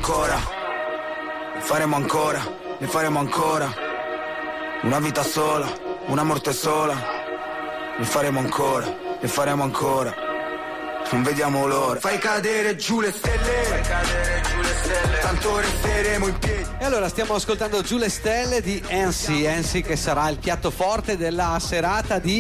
ancora, ne faremo ancora, ne faremo ancora. Una vita sola, una morte sola, ne faremo ancora, ne faremo ancora. Non vediamo l'ora. Fai cadere giù le stelle, fai cadere giù le stelle, tanto resteremo in piedi. E allora stiamo ascoltando Giù le stelle di NC che sarà il piatto forte della serata di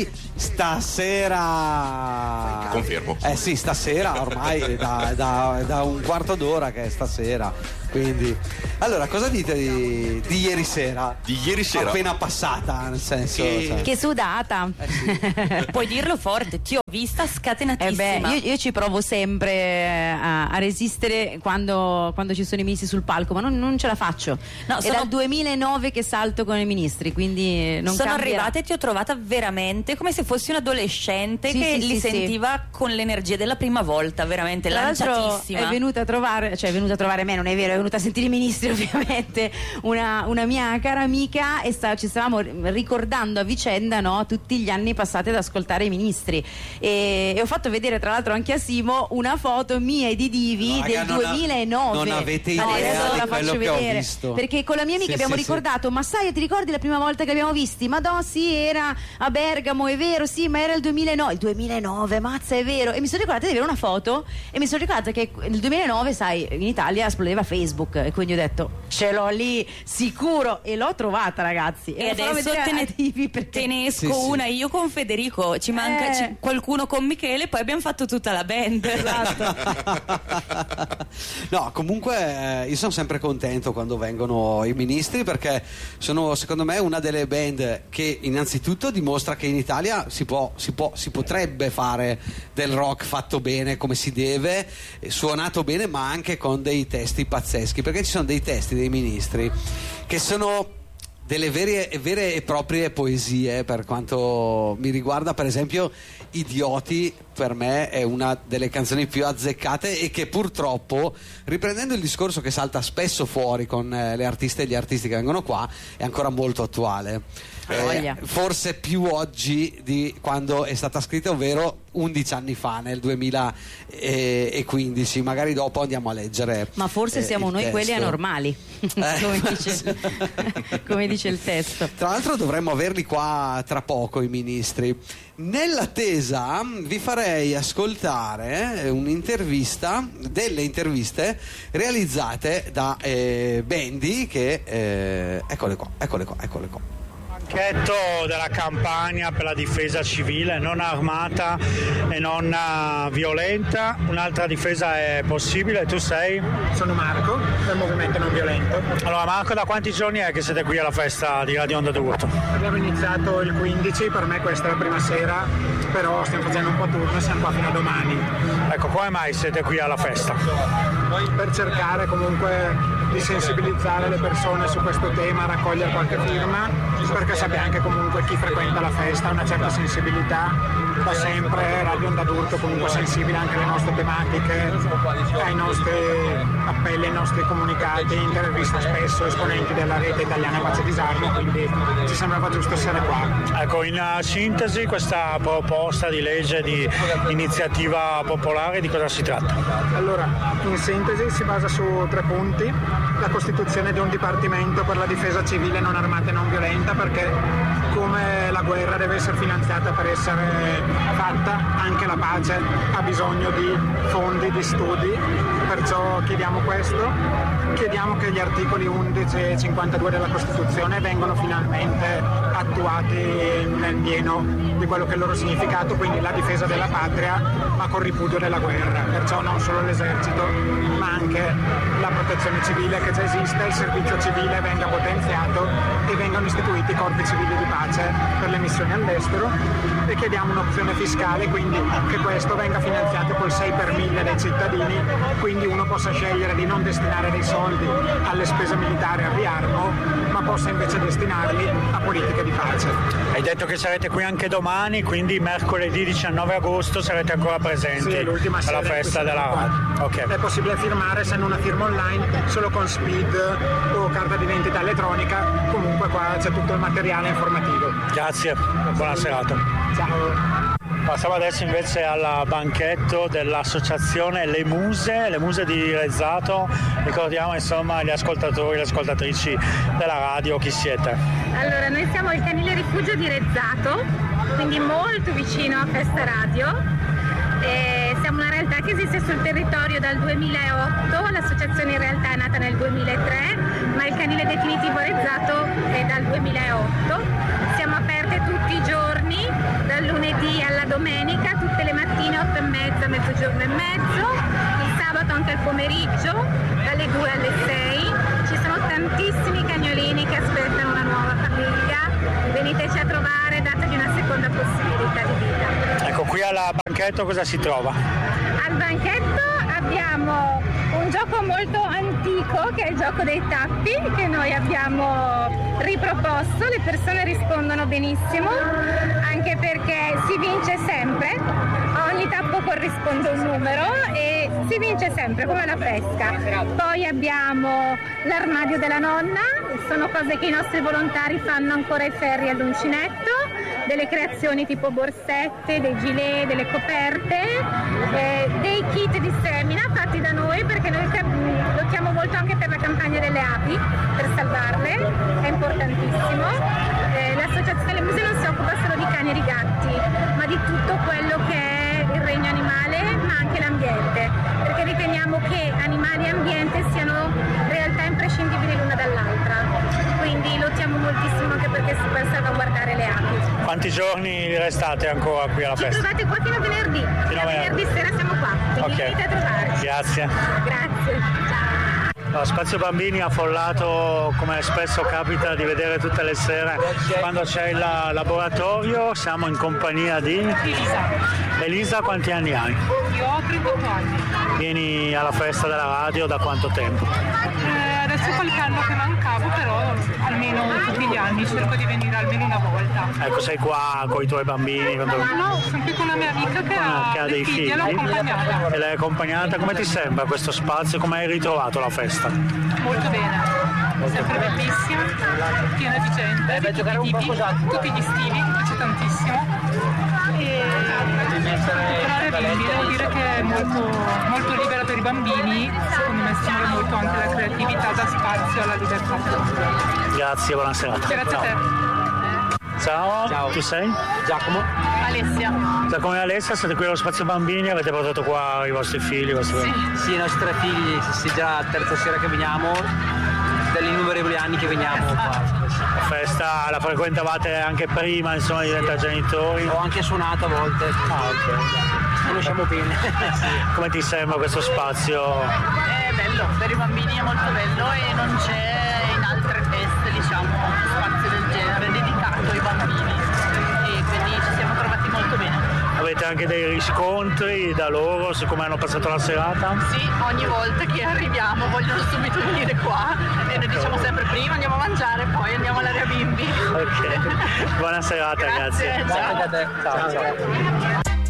stasera. Confermo. Sì, stasera ormai da un quarto d'ora che è stasera. Quindi, allora, cosa dite di ieri sera? Di ieri sera? Appena passata, nel senso. Che sudata. Sì. Puoi dirlo forte, ti ho vista scatenatissima. Io ci provo sempre a resistere quando ci sono i ministri sul palco, ma non ce la faccio. No, è dal 2009 che salto con i ministri, quindi non sono cambierà. arrivata e ti ho trovata veramente come se fossi un adolescente che li sentiva con l'energia della prima volta, veramente tra lanciatissima. È venuta a trovare me, non è vero, è venuta a sentire i ministri ovviamente, una mia cara amica, e ci stavamo ricordando a vicenda, no, tutti gli anni passati ad ascoltare i ministri, e ho fatto vedere tra l'altro anche a Simo una foto mia e di Divi del 2009. Non avete idea di quello che ho visto, perché con la mia amica abbiamo ricordato, ma sai, ti ricordi la prima volta che abbiamo visti? Madonna, sì, era a Bergamo, è vero, sì, ma era il 2009, mazza, è vero. E mi sono ricordata di avere una foto, e mi sono ricordata che nel 2009, sai, in Italia esplodeva Facebook, e quindi ho detto ce l'ho lì sicuro, e l'ho trovata, ragazzi, e adesso te ne esco una io con Federico, ci manca qualcuno con Michele, poi abbiamo fatto tutta la band. Esatto. No, comunque io sono sempre contento quando vengono i ministri, perché sono, secondo me, una delle band che innanzitutto dimostra che in Italia si potrebbe fare del rock fatto bene, come si deve, suonato bene, ma anche con dei testi pazzeschi, perché ci sono dei testi dei ministri che sono delle vere e proprie poesie. Per quanto mi riguarda, per esempio, Idioti per me è una delle canzoni più azzeccate, e che purtroppo, riprendendo il discorso che salta spesso fuori con le artiste e gli artisti che vengono qua, è ancora molto attuale. Forse più oggi di quando è stata scritta, ovvero 11 anni fa, nel 2015. Magari dopo andiamo a leggere. Ma forse siamo noi testo. quelli anormali, come dice il testo. Tra l'altro dovremmo averli qua tra poco i ministri. Nell'attesa vi farei ascoltare delle interviste realizzate da Bendy, che eccole qua. Pacchetto della campagna per la difesa civile non armata e non violenta. Un'altra difesa è possibile. Tu sei? Sono Marco, del Movimento Non Violento. Allora Marco, da quanti giorni è che siete qui alla festa di Radio Onda d'Urto? Abbiamo iniziato il 15, per me questa è la prima sera, però stiamo facendo un po' turno e siamo qua fino a domani. Ecco, come mai siete qui alla festa? Per cercare comunque di sensibilizzare le persone su questo tema, raccogliere qualche firma, perché sappiamo che comunque chi frequenta la festa ha una certa sensibilità, da sempre Radio Onda d'Urto comunque sensibile anche alle nostre tematiche, ai nostri appelli, ai nostri comunicati, intervista spesso esponenti della rete italiana Pace Disarmo, quindi ci sembrava giusto essere qua. Ecco, in sintesi questa proposta di legge di iniziativa popolare di cosa si tratta? Allora, in sintesi si basa su 3 punti: la costituzione di un dipartimento per la difesa civile non armata e non violenta, perché come la guerra deve essere finanziata per essere fatta, anche la pace ha bisogno di fondi, di studi, perciò chiediamo questo. Chiediamo che gli articoli 11 e 52 della Costituzione vengano finalmente attuati nel pieno di quello che è il loro significato, quindi la difesa della patria ma con ripudio della guerra, perciò non solo l'esercito ma anche la protezione civile che già esiste, il servizio civile venga potenziato e vengano istituiti corpi civili di pace per le missioni all'estero, e chiediamo un'opzione fiscale, quindi che questo venga finanziato col 6 per 1000 dei cittadini, quindi uno possa scegliere di non destinare dei soldi alle spese militari, al riarmo, ma possa invece destinarli a politiche di pace. Hai detto che sarete qui anche domani, quindi mercoledì 19 agosto sarete ancora presenti. Sì, l'ultima sera alla festa della okay. È possibile firmare, se non una firma online, solo con SPID o carta d'identità elettronica. Comunque qua c'è tutto il materiale informativo. Grazie, buona serata. Ciao. Passiamo adesso invece al banchetto dell'associazione Le Muse di Rezzato. Ricordiamo insomma gli ascoltatori e le ascoltatrici della radio chi siete. Allora, noi siamo il canile rifugio di Rezzato, quindi molto vicino a Festa Radio. Siamo una realtà che esiste sul territorio dal 2008, l'associazione in realtà è nata nel 2003, ma il canile definitivo Rezzato è dal 2008. Siamo aperte tutti i giorni, dal lunedì alla domenica, tutte le mattine 8:30, mezzogiorno e mezzo, il sabato anche al pomeriggio, dalle 2 alle 6. Ci sono tantissimi cagnolini che aspettano una nuova famiglia, veniteci a trovare, dategli una seconda possibilità di vita. Ecco, qui al banchetto cosa si trova? Al banchetto abbiamo un gioco molto antico che è il gioco dei tappi, che noi abbiamo riproposto, le persone rispondono benissimo, anche perché si vince sempre, a ogni tappo corrisponde un numero e si vince sempre come la pesca. Poi abbiamo l'armadio della nonna, sono cose che i nostri volontari fanno ancora ai ferri all'uncinetto, delle creazioni tipo borsette, dei gilet, delle coperte, dei kit di semina fatti da noi, perché noi lottiamo molto anche per la campagna delle api, per salvarle, è importantissimo. L'associazione Le Muse non si occupa solo di cani e di gatti, ma di tutto quello che è il regno animale, ma anche l'ambiente, perché riteniamo che animali e ambiente siano realtà imprescindibili l'una dall'altra, quindi lottiamo moltissimo anche perché si può salvaguardare le api. Quanti giorni restate ancora qui alla festa? Ci trovate qua fino a venerdì. Fino a venerdì sera siamo qua, quindi venite a trovarci. Grazie. Grazie. Ciao. Spazio Bambini affollato come spesso capita di vedere tutte le sere quando c'è il laboratorio. Siamo in compagnia di Elisa. Quanti anni hai? Io ho 38 anni. Vieni alla festa della radio da quanto tempo? Adesso qualche anno che mancavo, però almeno tutti gli anni cerco di venire almeno una volta. Ecco, sei qua con i tuoi bambini? No, sono qui con la mia amica che ha dei figli. L'ho accompagnata. E l'hai accompagnata? Come ti sembra questo spazio? Come hai ritrovato la festa? Molto bene, sempre bellissima, piena di gente, di tutti i tipi, tutti gli stili, mi piace tantissimo. E devo dire che è molto libera per i bambini, secondo me stimola molto anche la creatività, dà spazio alla libertà. Grazie, buona serata. Grazie a te. Ciao, chi sei? Giacomo. Alessia. Giacomo e Alessia, siete qui allo Spazio Bambini, avete portato qua i vostri figli? Sì, i nostri 3 figli, sì, già la terza sera che veniamo, dagli innumerevoli anni che veniamo qua. La festa la frequentavate anche prima, insomma, di diventare genitori? Ho anche suonato a volte. Ok. Conosciamo bene. Come ti sembra questo spazio? È bello, per i bambini è molto bello e non c'è in altre feste, diciamo, uno spazio del genere dedicato ai bambini e quindi ci siamo trovati molto bene. Avete anche dei riscontri da loro su come hanno passato la serata? Sì, ogni volta che arriviamo vogliono subito venire qua e noi diciamo sempre prima andiamo a mangiare, poi andiamo all'area bimbi. Ok, buona serata. Grazie. Ciao. Ciao.